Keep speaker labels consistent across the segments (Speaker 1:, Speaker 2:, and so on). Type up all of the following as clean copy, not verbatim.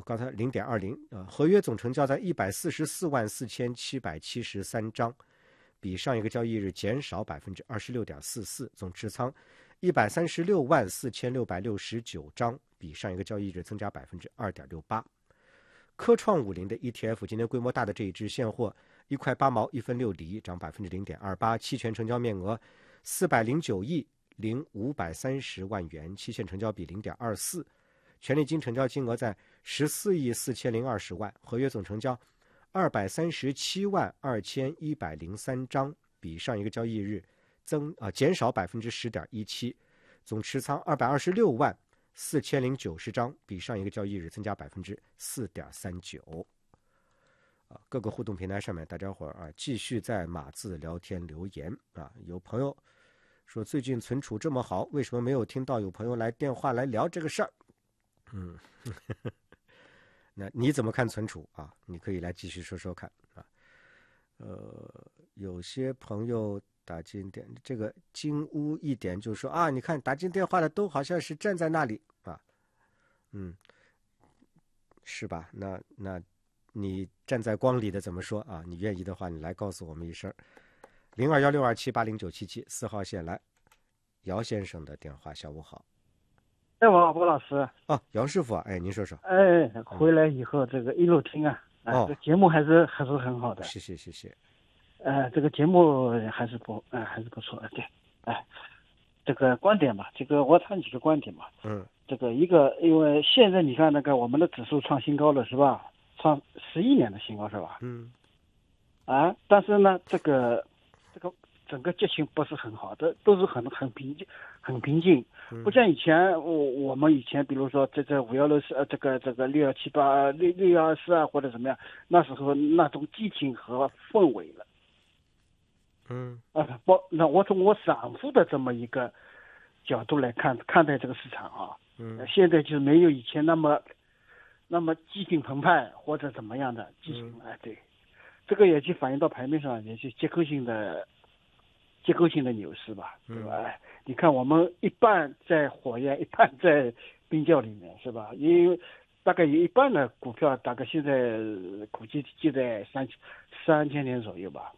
Speaker 1: 刚才0.20合约总成交在1444773张，比上一个交易日减少26.44%，总持仓1364669张，比上一个交易日增加2.68%。科创50的 ETF 今天规模大的这一只现货1块8毛1分6厘，涨0.28%，期权成交面额409亿0530万元，期限成交比0.24%，权利金成交金额在14亿4020万，合约总成交237万2103张，比上一个交易日减少10.17%，总持仓226万4090张，比上一个交易日增加4.39%。各个互动平台上面，大家伙继续在码字聊天留言有朋友说最近存储这么好，为什么没有听到有朋友来电话来聊这个事儿？那你怎么看存储你可以来继续说说看有些朋友打进这个金屋一点就说你看打进电话的都好像是站在那里是吧？那你站在光里的怎么说你愿意的话，你来告诉我们一声。021627809774号线来，姚先生的电话。下午好。
Speaker 2: 王老师。
Speaker 1: 姚师傅您说说。
Speaker 2: 回来以后这个一路听这节目还是很好的。
Speaker 1: 谢谢。
Speaker 2: 这个节目还是不错的。对，这个观点吧，这个我谈几个观点吧。这个一个，因为现在你看那个我们的指数创新高了是吧？创11年的新高是吧？但是呢，这个整个节情不是很好的，都是很平静，不像以前我们以前比如说这516这个6178、6124或者怎么样，那时候那种激情和氛围了。那我从我散户的这么一个角度来看待这个市场现在就没有以前那么激情澎湃或者怎么样的激情对，这个也就反映到盘面上，也是结构性的牛市吧，对吧？你看我们一半在火焰，一半在冰窖里面，是吧？因为大概有一半的股票，大概现在估计就在3000点左右吧。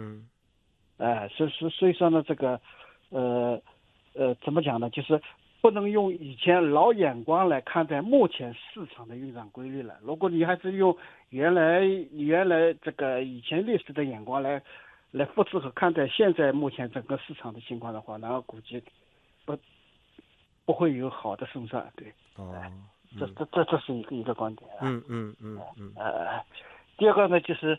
Speaker 2: 所以说呢，这个怎么讲呢？就是不能用以前老眼光来看待目前市场的运转规律了。如果你还是用原来这个以前历史的眼光来复制和看待现在目前整个市场的情况的话，然后估计不会有好的胜算。对，这是一个观点。第二个呢，就是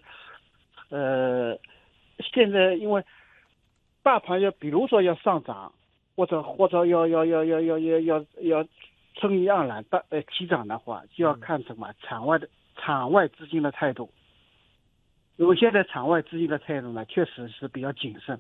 Speaker 2: 现在因为大盘比如说要上涨，或者要生意盎然起涨的话，就要看什么场外资金的态度。因为现在场外资金的态度呢，确实是比较谨慎，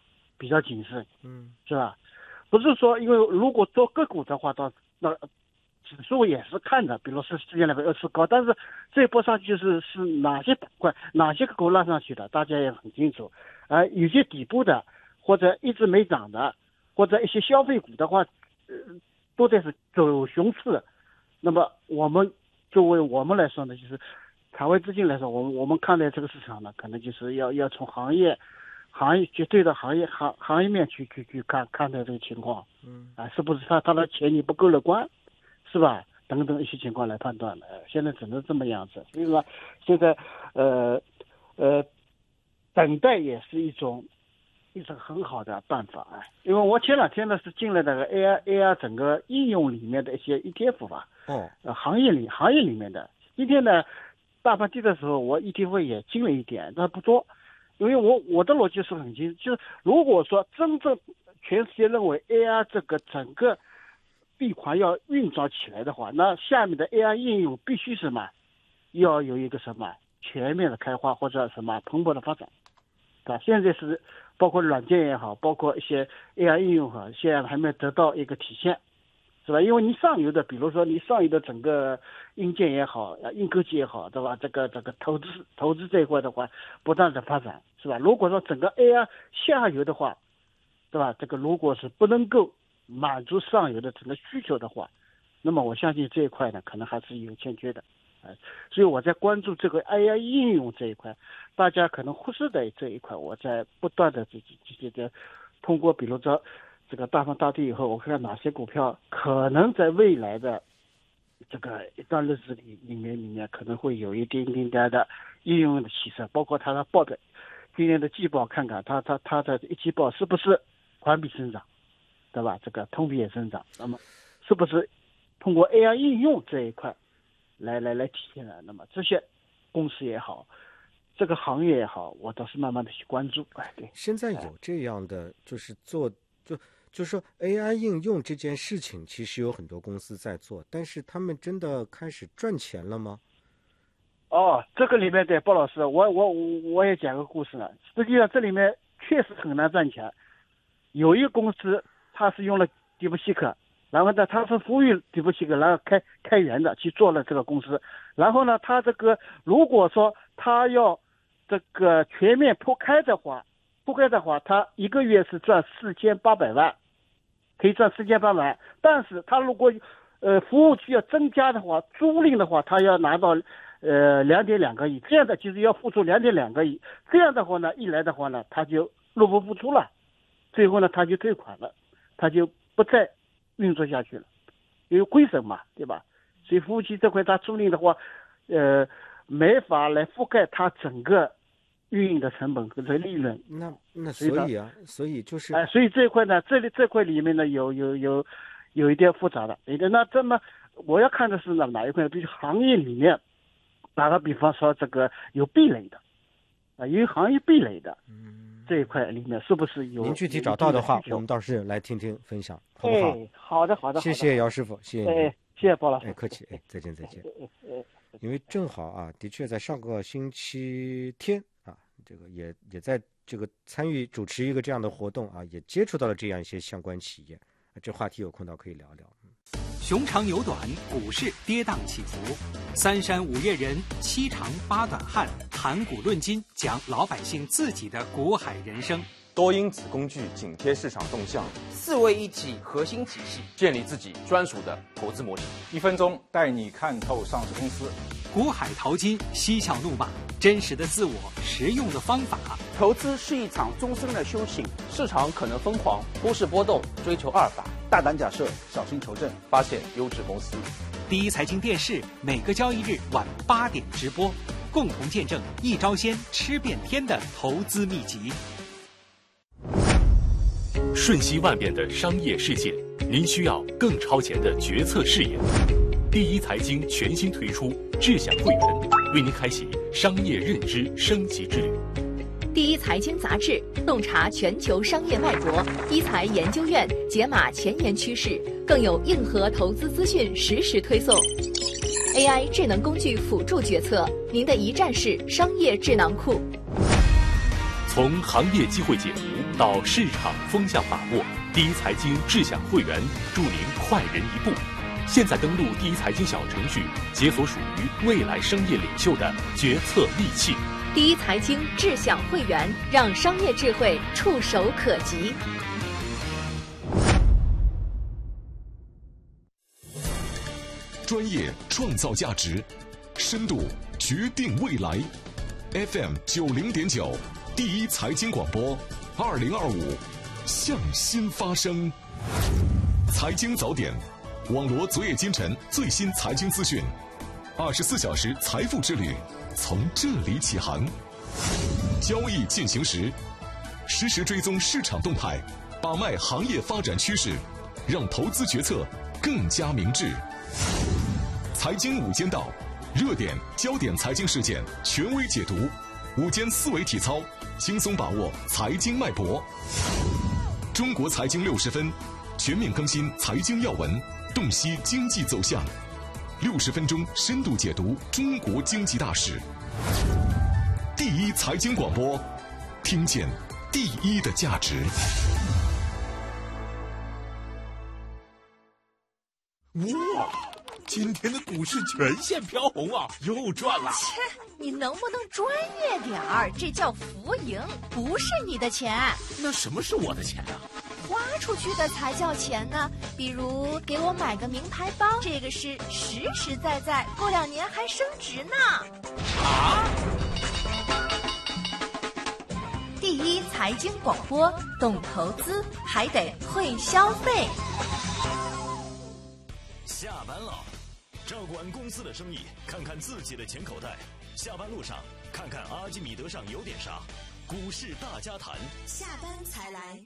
Speaker 2: 是吧？不是说因为如果做个股的话，那指数也是看的，比如是世界那个2次高，但是这一波上去是哪些板块、哪些个股拉上去的，大家也很清楚。有些底部的或者一直没涨的，或者一些消费股的话，都在是走熊市。那么作为我们来说呢，就是场外资金来说，我们看待这个市场呢，可能就是要从行业绝对的行业面去看待这个情况。是不是他的前景不够乐观，是吧？等等一些情况来判断的。现在只能这么样子。所以说，现在等待也是一种很好的办法因为我前两天呢是进了那个 AI 整个应用里面的一些 ETF 吧。行业里面的。今天呢，大盘跌的时候，我 ETF 也进了一点，但不多。因为我的逻辑是很清楚，就是如果说真正全世界认为 AI 这个整个闭环要运转起来的话，那下面的 AI 应用必须什么？要有一个什么全面的开花或者什么蓬勃的发展。现在是包括软件也好，包括一些 AI 应用好，现在还没得到一个体现，是吧？因为你上游的，比如说你上游的整个硬件也好，硬科技也好，对吧？这个投资这一块的话，不断的发展，是吧？如果说整个 AI 下游的话，对吧？这个如果是不能够满足上游的整个需求的话，那么我相信这一块呢，可能还是有欠缺的。 所以我在关注这个 AI 应用这一块，大家可能忽视的这一块，我在不断的这个通过比如说这个大风大跌以后，我看哪些股票可能在未来的这个一段日子里面可能会有一点点的应用的起色，包括它的报表，今年的季报看看它的一季报是不是环比增长，对吧？这个同比也增长，那么是不是通过 AI 应用这一块来体现的？那么这些公司也好，这个行业也好，我倒是慢慢的去关注。对，
Speaker 1: 现在有这样的就是就是说 AI 应用这件事情，其实有很多公司在做，但是他们真的开始赚钱了吗？
Speaker 2: 这个里面对鲍老师，我也讲个故事呢。实际上这里面确实很难赚钱。有一个公司，它是用了 DeepSeek， 然后呢，它是服务于 DeepSeek， 然后开源的去做了这个公司。然后呢，它这个如果说它要这个全面铺开的话，它一个月是赚4800万，可以赚4800万。但是它如果服务区要增加的话，租赁的话，它要拿到2.2个亿，这样的就是要付出2.2个亿。这样的话呢，一来的话呢，它就入不敷出了，最后呢，它就退款了，它就不再运作下去了，因为亏损嘛，对吧？所以服务器这块它租赁的话，没法来覆盖它整个运营的成本和这个利润。
Speaker 1: 那所以就是
Speaker 2: 所以这一块呢，这块里面呢有一点复杂的。那这么我要看的是哪一块呢？比如行业里面，打个比方说这个有壁垒的因为行业壁垒的这一块里面是不是有？您
Speaker 1: 具体找到的话，我们倒是来听听分享，好不好？
Speaker 2: 好的。
Speaker 1: 谢谢姚师傅，谢谢您。
Speaker 2: 谢谢包老师。
Speaker 1: 客气。再见。因为正好的确在上个星期天这个也在这个参与主持一个这样的活动也接触到了这样一些相关企业，这话题有空到可以聊聊。
Speaker 3: 熊长牛短，股市跌宕起伏，三山五岳人，七长八短汉，谈股论金，讲老百姓自己的股海人生。
Speaker 4: 多因子工具紧贴市场动向
Speaker 5: ，4位一体核心体系，
Speaker 4: 建立自己专属的投资模式。
Speaker 6: 1分钟带你看透上市公司。
Speaker 3: 股海淘金，嬉笑怒骂，真实的自我，实用的方法。
Speaker 5: 投资是一场终身的修行，
Speaker 4: 市场可能疯狂，股市波动，追求阿尔法，
Speaker 6: 大胆假设，小心求证，
Speaker 4: 发现优质公司。
Speaker 3: 第一财经电视每个交易日晚8点直播，共同见证一招鲜吃遍天的投资秘籍。
Speaker 7: 瞬息万变的商业世界，您需要更超前的决策视野。第一财经全新推出智享会员，为您开启商业认知升级之旅。
Speaker 8: 第一财经杂志洞察全球商业脉搏，一财研究院解码前沿趋势，更有硬核投资资讯实时推送。AI 智能工具辅助决策，您的一站式商业智囊库。
Speaker 7: 从行业机会解读到市场风向把握，第一财经智享会员助您快人一步。现在登录第一财经小程序，解锁属于未来商业领袖的决策利器。
Speaker 8: 第一财经智享会员，让商业智慧触手可及。
Speaker 9: 专业创造价值，深度决定未来。FM 90.9，第一财经广播，2025向新发声。财经早点，网罗昨夜今晨最新财经资讯，24小时财富之旅从这里起航。交易进行时，实时追踪市场动态，把脉行业发展趋势，让投资决策更加明智。财经午间道，热点焦点财经事件权威解读，午间思维体操，轻松把握财经脉搏。中国财经60分，全面更新财经要闻，洞悉经济走向，60分钟深度解读中国经济大事。第一财经广播，听见第一的价值。
Speaker 10: 哇，今天的股市全线飘红啊，又赚了。
Speaker 11: 切，你能不能专业点儿？这叫浮盈，不是你的钱。
Speaker 10: 那什么是我的钱啊？
Speaker 11: 花花出去的才叫钱呢。比如给我买个名牌包，这个是实实在在，过2年还升值呢。第一财经广播，懂投资还得会消费。
Speaker 12: 下班了，照管公司的生意，看看自己的钱口袋。下班路上，看看阿基米德上有点啥。股市大家谈，
Speaker 11: 下班才来。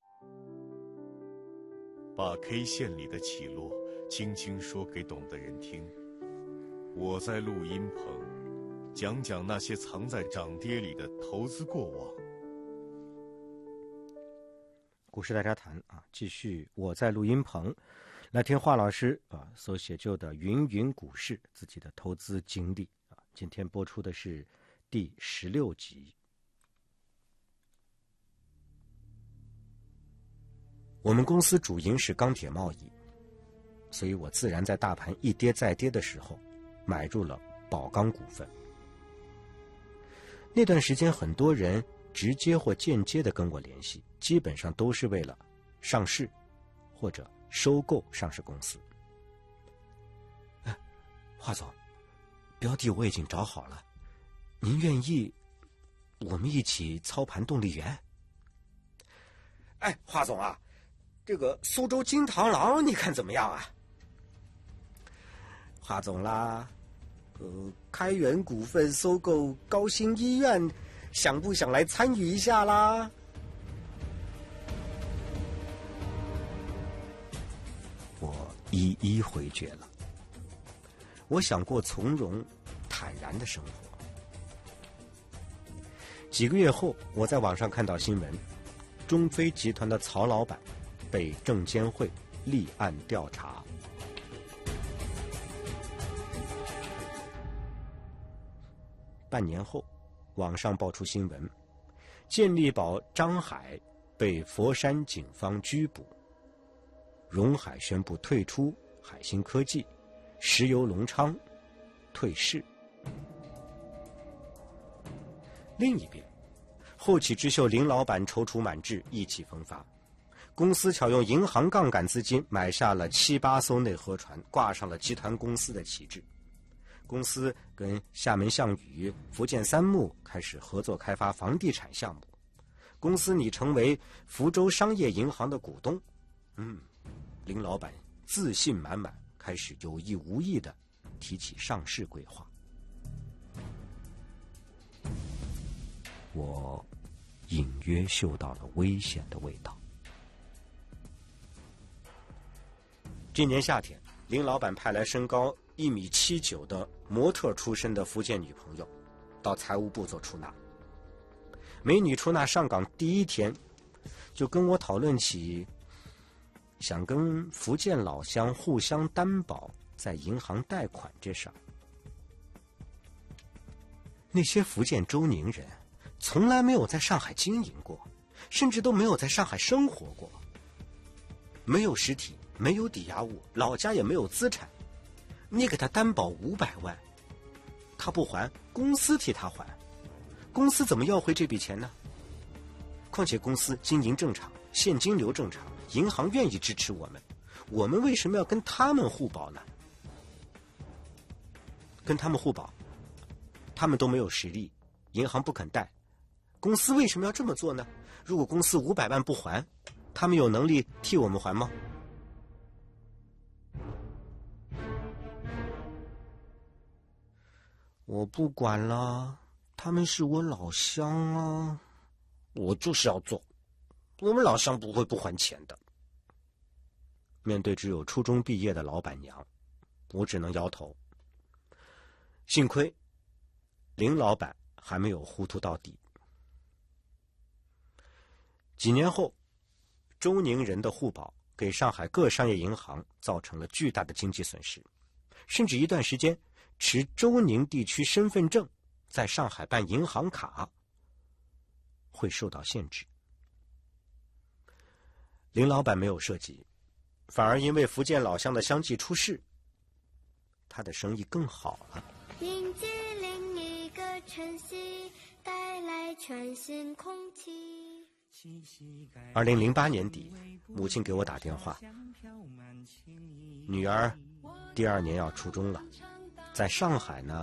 Speaker 13: 把 K 线里的起落轻轻说给懂的人听。我在录音棚讲讲那些藏在涨跌里的投资过往。
Speaker 1: 股市大家谈啊，继续我在录音棚来听华老师所写就的云云股市自己的投资经历啊。今天播出的是第16集。我们公司主营是钢铁贸易，所以我自然在大盘一跌再跌的时候买入了宝钢股份。那段时间很多人直接或间接的跟我联系，基本上都是为了上市或者收购上市公司。华总，标的我已经找好了，您愿意我们一起操盘动力源？华总啊，这个苏州金螳螂你看怎么样啊？华总啦，开源股份收购高新医院，想不想来参与一下啦？我一一回绝了。我想过从容坦然的生活。几个月后，我在网上看到新闻，中飞集团的曹老板被证监会立案调查。半年后，网上爆出新闻，健力宝张海被佛山警方拘捕，荣海宣布退出海星科技，石油隆昌退市。另一边，后起之秀林老板踌躇满志，意气风发，公司巧用银行杠杆资金买下了7、8艘内河船，挂上了集团公司的旗帜。公司跟厦门项羽、福建三木开始合作开发房地产项目。公司拟成为福州商业银行的股东。林老板自信满满，开始有意无意地提起上市规划。我隐约嗅到了危险的味道。这年夏天，林老板派来身高1.79米的模特出身的福建女朋友到财务部做出纳。美女出纳上岗第一天就跟我讨论起想跟福建老乡互相担保在银行贷款这事儿。那些福建周宁人从来没有在上海经营过，甚至都没有在上海生活过，没有实体，没有抵押物，老家也没有资产。你给他担保500万，他不还，公司替他还，公司怎么要回这笔钱呢？况且公司经营正常，现金流正常，银行愿意支持我们，我们为什么要跟他们互保呢？跟他们互保，他们都没有实力，银行不肯贷，公司为什么要这么做呢？如果公司500万不还，他们有能力替我们还吗？我不管了，他们是我老乡啊，我就是要做，我们老乡不会不还钱的。面对只有初中毕业的老板娘，我只能摇头。幸亏林老板还没有糊涂到底。几年后，周宁人的互保给上海各商业银行造成了巨大的经济损失，甚至一段时间持周宁地区身份证在上海办银行卡会受到限制。林老板没有涉及，反而因为福建老乡的相继出事，他的生意更好了。
Speaker 14: 迎接另一个晨曦，带来全新空气。
Speaker 1: 2008年底，母亲给我打电话，女儿第2年要初中了，在上海呢